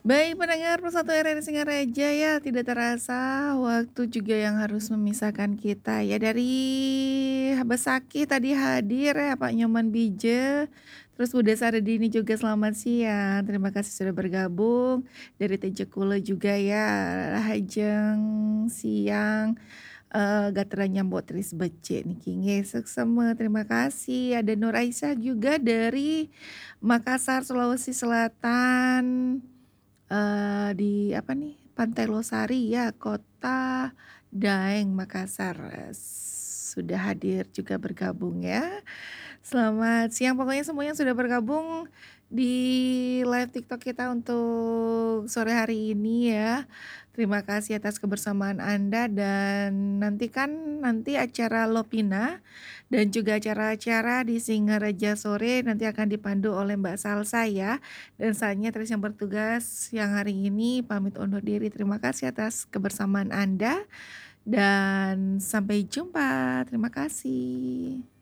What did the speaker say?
Baik pendengar Persatu RRI Singaraja ya, tidak terasa waktu juga yang harus memisahkan kita ya dari Habasaki tadi hadir ya Pak Nyoman Bije, terus Budha Saradini juga selamat siang, terima kasih sudah bergabung, dari Tejekule juga ya, Hajeng siang, Gatra Nyambot Tris Bece niki ngesek seme, terima kasih, ada Nur Aisyah juga dari Makassar, Sulawesi Selatan. Di apa nih, Pantai Losari ya, Kota Daeng, Makassar, sudah hadir juga bergabung ya. Selamat siang pokoknya semuanya sudah bergabung di live TikTok kita untuk sore hari ini ya. Terima kasih atas kebersamaan Anda dan nantikan nanti acara Lopina dan juga acara-acara di Singaraja sore nanti akan dipandu oleh Mbak Salsa ya. Dan saatnya Tris yang bertugas yang hari ini pamit undur diri. Terima kasih atas kebersamaan Anda dan sampai jumpa. Terima kasih.